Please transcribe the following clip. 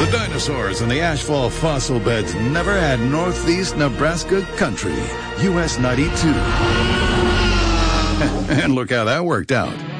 The dinosaurs and the ashfall fossil beds never had northeast Nebraska country. US 92. And look how that worked out.